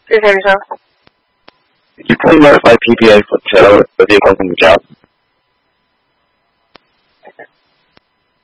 Please have yourself. Did you claim notified PPA for tow the vehicle from the job?